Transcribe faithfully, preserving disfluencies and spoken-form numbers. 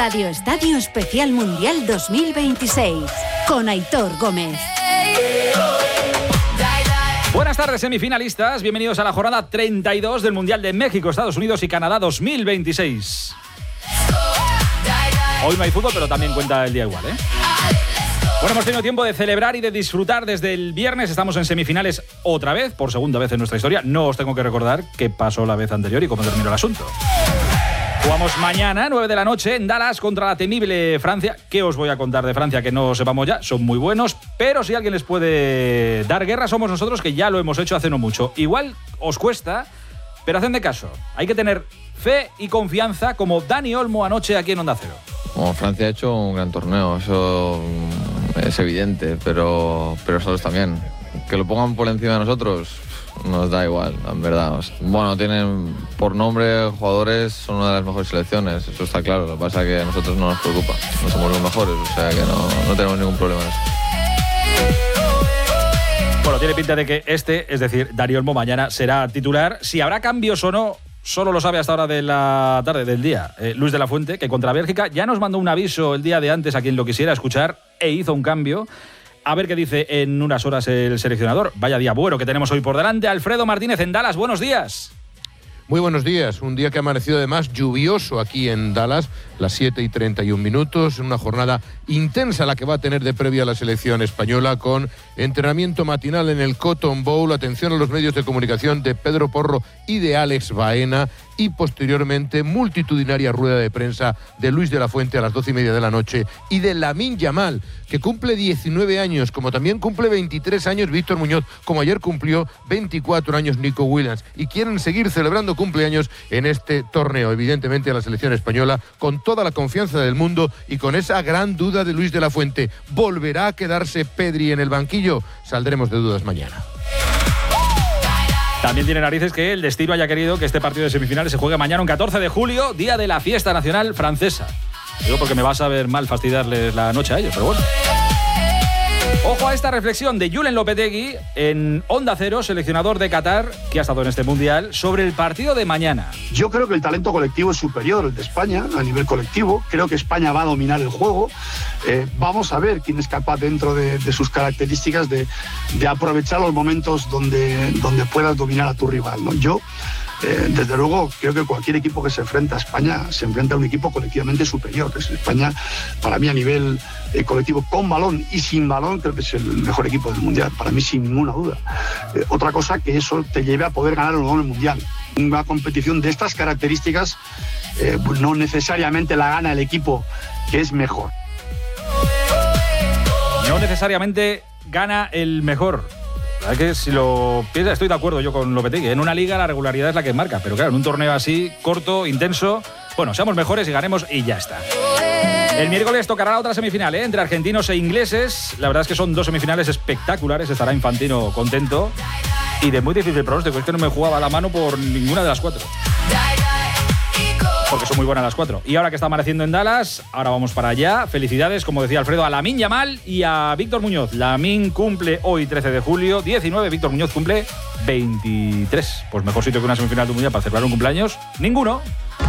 Radio Estadio Especial Mundial dos mil veintiséis con Aitor Gómez. Buenas tardes, semifinalistas. Bienvenidos a la jornada treinta y dos del Mundial de México, Estados Unidos y Canadá dos mil veintiséis. Hoy no hay fútbol, pero también cuenta el día igual, ¿eh? Bueno, hemos tenido tiempo de celebrar y de disfrutar desde el viernes. Estamos en semifinales otra vez, por segunda vez en nuestra historia. No os tengo que recordar qué pasó la vez anterior y cómo terminó el asunto. Jugamos mañana, nueve de la noche, en Dallas contra la temible Francia. ¿Qué os voy a contar de Francia que no sepamos ya? Son muy buenos, pero si alguien les puede dar guerra somos nosotros, que ya lo hemos hecho hace no mucho. Igual os cuesta, pero hacedme caso. Hay que tener fe y confianza, como Dani Olmo anoche aquí en Onda Cero. Bueno, Francia ha hecho un gran torneo, eso es evidente, pero, pero nosotros también. Que lo pongan por encima de nosotros nos da igual, en verdad. Bueno, tienen por nombre jugadores, son una de las mejores selecciones, eso está claro. Lo que pasa es que a nosotros no nos preocupa, no somos los mejores, o sea que no, no tenemos ningún problema en eso. Bueno, tiene pinta de que este, es decir, Dani Olmo, mañana será titular. Si habrá cambios o no, solo lo sabe hasta ahora de la tarde, del día, eh, Luis de la Fuente, que contra Bélgica ya nos mandó un aviso el día de antes a quien lo quisiera escuchar e hizo un cambio. A ver qué dice en unas horas el seleccionador. Vaya día bueno que tenemos hoy por delante. Alfredo Martínez en Dallas, buenos días. Muy buenos días, un día que ha amanecido además lluvioso aquí en Dallas, las siete y treinta y un minutos, una jornada intensa la que va a tener de previa la selección española, con entrenamiento matinal en el Cotton Bowl, atención a los medios de comunicación de Pedro Porro y de Alex Baena, y posteriormente multitudinaria rueda de prensa de Luis de la Fuente a las doce y media de la noche, y de Lamine Yamal, que cumple diecinueve años, como también cumple veintitrés años Víctor Muñoz, como ayer cumplió veinticuatro años Nico Williams, y quieren seguir celebrando cumpleaños en este torneo. Evidentemente a la selección española, con toda la confianza del mundo y con esa gran duda de Luis de la Fuente, ¿volverá a quedarse Pedri en el banquillo? Saldremos de dudas mañana. También tiene narices que el destino haya querido que este partido de semifinales se juegue mañana, un catorce de julio, día de la fiesta nacional francesa. Digo porque me vas a ver mal fastidiarles la noche a ellos, pero bueno. Ojo a esta reflexión de Julen Lopetegui en Onda Cero, seleccionador de Qatar, que ha estado en este Mundial, sobre el partido de mañana. Yo creo que el talento colectivo es superior al de España a nivel colectivo. Creo que España va a dominar el juego. Eh, vamos a ver quién es capaz, dentro de, de sus características, de, de aprovechar los momentos donde, donde puedas dominar a tu rival, ¿no? Yo, eh, desde luego, creo que cualquier equipo que se enfrenta a España se enfrenta a un equipo colectivamente superior. Es España, para mí, a nivel eh, colectivo, con balón y sin balón, creo que es el mejor equipo del Mundial, para mí sin ninguna duda. Eh, otra cosa que eso te lleve a poder ganar o no el Mundial. Una competición de estas características eh, no necesariamente la gana el equipo que es mejor. No necesariamente gana el mejor. La verdad que si lo piensas, estoy de acuerdo yo con Lopetegui. En una liga la regularidad es la que marca, pero claro, en un torneo así, corto, intenso, bueno, seamos mejores y ganemos y ya está. El miércoles tocará la otra semifinal, ¿eh? Entre argentinos e ingleses. La verdad es que son dos semifinales espectaculares. Estará Infantino contento. Y de muy difícil pronóstico, es que no me jugaba la mano por ninguna de las cuatro. Porque son muy buenas las cuatro. Y ahora que está amaneciendo en Dallas, ahora vamos para allá. Felicidades, como decía Alfredo, a Lamine Yamal y a Víctor Muñoz. Lamine cumple hoy trece de julio, diecinueve. Víctor Muñoz cumple veintitrés. Pues mejor sitio que una semifinal de un mundial para celebrar un cumpleaños, ninguno.